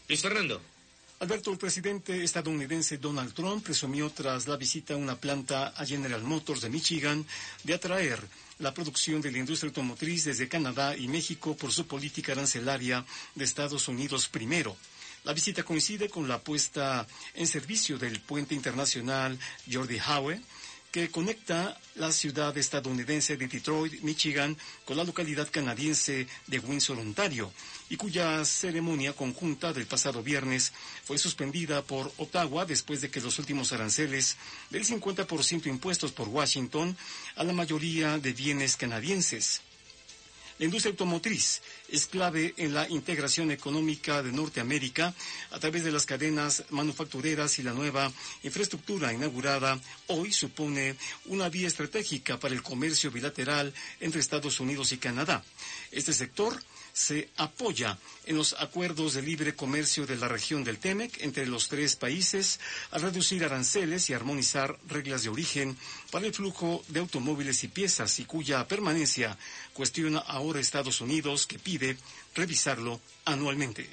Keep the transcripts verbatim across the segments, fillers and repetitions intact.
Luis Fernando. Alberto, el presidente estadounidense Donald Trump presumió tras la visita a una planta a General Motors de Michigan de atraer la producción de la industria automotriz desde Canadá y México por su política arancelaria de Estados Unidos primero. La visita coincide con la puesta en servicio del puente internacional Gordie Howe, que conecta la ciudad estadounidense de Detroit, Michigan, con la localidad canadiense de Windsor, Ontario, y cuya ceremonia conjunta del pasado viernes fue suspendida por Ottawa después de que los últimos aranceles del cincuenta por ciento impuestos por Washington a la mayoría de bienes canadienses. La industria automotriz es clave en la integración económica de Norteamérica a través de las cadenas manufactureras, y la nueva infraestructura inaugurada hoy supone una vía estratégica para el comercio bilateral entre Estados Unidos y Canadá. Este sector se apoya en los acuerdos de libre comercio de la región del TEMEC entre los tres países al reducir aranceles y armonizar reglas de origen para el flujo de automóviles y piezas, y cuya permanencia cuestiona ahora Estados Unidos, que pide revisarlo anualmente.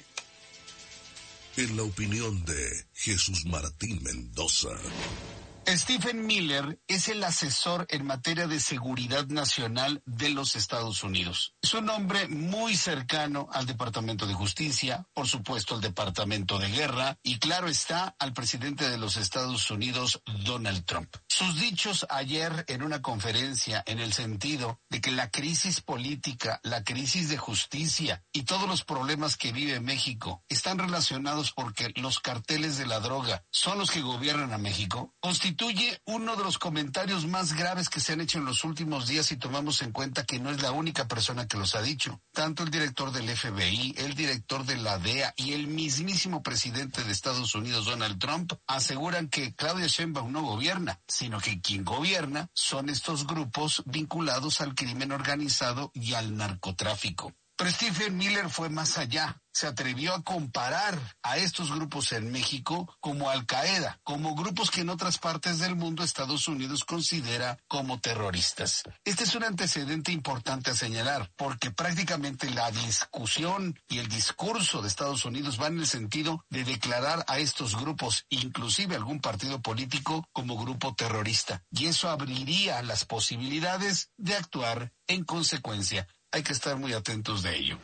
En la opinión de Jesús Martín Mendoza. Stephen Miller es el asesor en materia de seguridad nacional de los Estados Unidos. Es un hombre muy cercano al Departamento de Justicia, por supuesto al Departamento de Guerra, y claro está, al presidente de los Estados Unidos, Donald Trump. Sus dichos ayer en una conferencia en el sentido de que la crisis política, la crisis de justicia y todos los problemas que vive México están relacionados porque los carteles de la droga son los que gobiernan a México, constituye uno de los comentarios más graves que se han hecho en los últimos días, si tomamos en cuenta que no es la única persona que los ha dicho. Tanto el director del F B I, el director de la D E A y el mismísimo presidente de Estados Unidos, Donald Trump, aseguran que Claudia Sheinbaum no gobierna, sino que quien gobierna son estos grupos vinculados al crimen organizado y al narcotráfico. Pero Stephen Miller fue más allá. Se atrevió a comparar a estos grupos en México como Al-Qaeda, como grupos que en otras partes del mundo Estados Unidos considera como terroristas. Este es un antecedente importante a señalar, porque prácticamente la discusión y el discurso de Estados Unidos van en el sentido de declarar a estos grupos, inclusive algún partido político, como grupo terrorista. Y eso abriría las posibilidades de actuar en consecuencia. Hay que estar muy atentos de ello.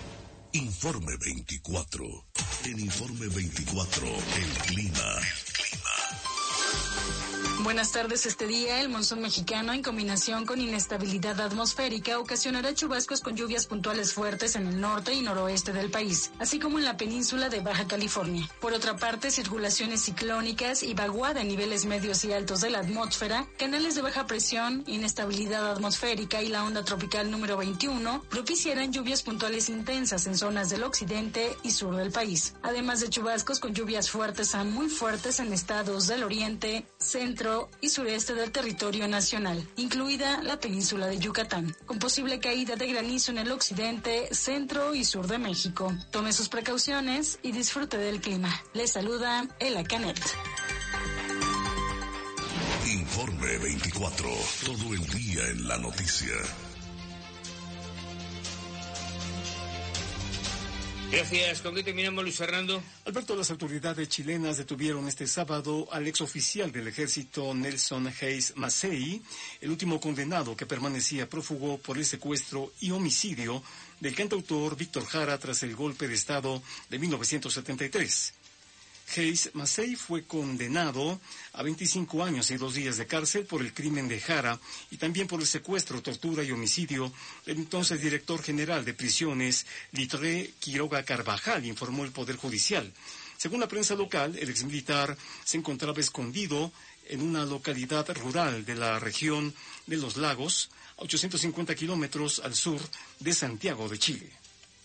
Informe veinticuatro. En Informe veinticuatro, el clima. El clima. Buenas tardes. Este día, el monzón mexicano, en combinación con inestabilidad atmosférica, ocasionará chubascos con lluvias puntuales fuertes en el norte y noroeste del país, así como en la península de Baja California. Por otra parte, circulaciones ciclónicas y vaguada en niveles medios y altos de la atmósfera, canales de baja presión, inestabilidad atmosférica y la onda tropical número veintiuno propiciarán lluvias puntuales intensas en zonas del occidente y sur del país, además de chubascos con lluvias fuertes a muy fuertes en estados del oriente, centro y sureste del territorio nacional, incluida la península de Yucatán, con posible caída de granizo en el occidente, centro y sur de México. Tome sus precauciones y disfrute del clima. Les saluda Ela Canet. Informe veinticuatro, todo el día en la noticia. Gracias. ¿Con qué terminamos, Luis Fernando? Alberto, las autoridades chilenas detuvieron este sábado al exoficial del ejército Nelson Hayes Massey, el último condenado que permanecía prófugo por el secuestro y homicidio del cantautor Víctor Jara tras el golpe de Estado de mil novecientos setenta y tres. Hayes Massey fue condenado a veinticinco años y dos días de cárcel por el crimen de Jara y también por el secuestro, tortura y homicidio del entonces director general de prisiones, Litré Quiroga Carvajal, informó el Poder Judicial. Según la prensa local, el exmilitar se encontraba escondido en una localidad rural de la región de Los Lagos, a ochocientos cincuenta kilómetros al sur de Santiago de Chile.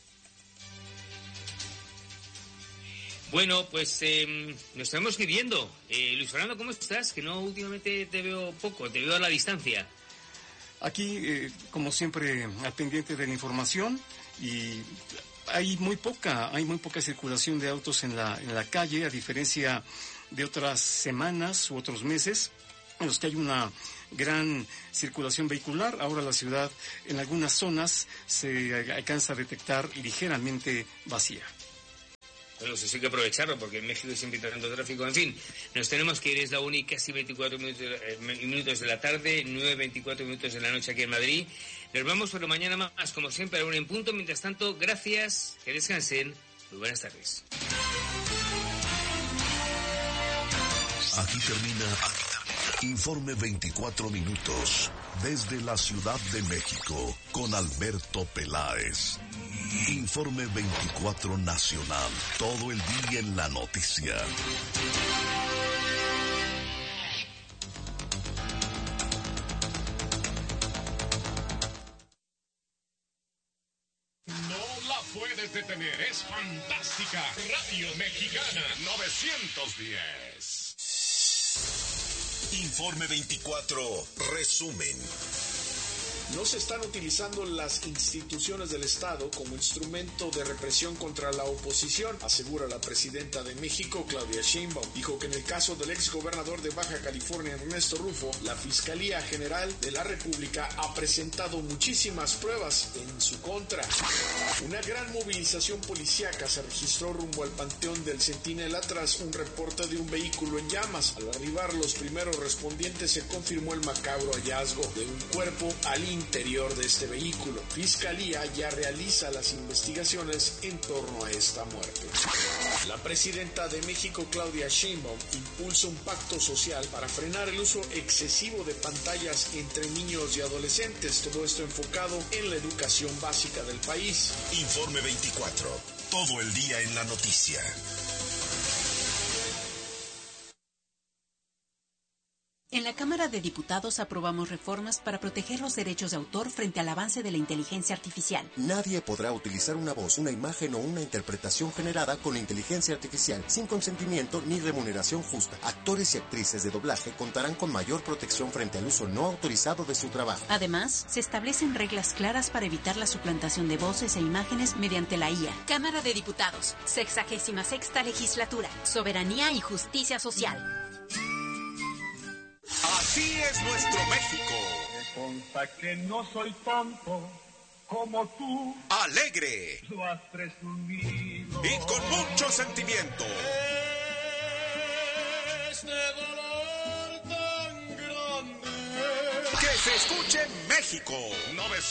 Bueno, pues eh, nos estamos escribiendo. Eh, Luis Fernando, ¿cómo estás? Que no, últimamente te veo poco, te veo a la distancia. Aquí, eh, como siempre, al pendiente de la información, y hay muy poca, hay muy poca circulación de autos en la, en la calle, a diferencia de otras semanas u otros meses, en los que hay una gran circulación vehicular. Ahora la ciudad, en algunas zonas, se alcanza a detectar ligeramente vacía. Bueno, pues eso hay que aprovecharlo, porque en México siempre hay tanto tráfico. En fin, nos tenemos que ir, es la una y casi veinticuatro minutos de, eh, minutos de la tarde, nueve veinticuatro minutos de la noche aquí en Madrid. Nos vamos por la mañana más, como siempre, a la una en punto. Mientras tanto, gracias, que descansen. Muy buenas tardes. Aquí termina, aquí termina. Informe veinticuatro minutos. Desde la Ciudad de México, con Alberto Peláez. Informe veinticuatro Nacional. Todo el día en la noticia. No la puedes detener, es fantástica. Radio Mexicana novecientos diez. Informe veinticuatro, resumen. No se están utilizando las instituciones del Estado como instrumento de represión contra la oposición, asegura la presidenta de México, Claudia Sheinbaum. Dijo que en el caso del exgobernador de Baja California, Ernesto Rufo, la Fiscalía General de la República ha presentado muchísimas pruebas en su contra. Una gran movilización policíaca se registró rumbo al Panteón del Centinela tras un reporte de un vehículo en llamas. Al arribar los primeros respondientes se confirmó el macabro hallazgo de un cuerpo al interior de este vehículo. Fiscalía ya realiza las investigaciones en torno a esta muerte. La presidenta de México, Claudia Sheinbaum, impulsa un pacto social para frenar el uso excesivo de pantallas entre niños y adolescentes. Todo esto enfocado en la educación básica del país. Informe veinticuatro. Todo el día en la noticia. En la Cámara de Diputados aprobamos reformas para proteger los derechos de autor frente al avance de la inteligencia artificial. Nadie podrá utilizar una voz, una imagen o una interpretación generada con inteligencia artificial sin consentimiento ni remuneración justa. Actores y actrices de doblaje contarán con mayor protección frente al uso no autorizado de su trabajo. Además, se establecen reglas claras para evitar la suplantación de voces e imágenes mediante la I A. Cámara de Diputados, sexagésima sexta legislatura, soberanía y justicia social. Así es nuestro México. Me consta que no soy tonto como tú. Alegre. Lo has presumido. Y con mucho sentimiento. Este dolor tan grande. Que se escuche México.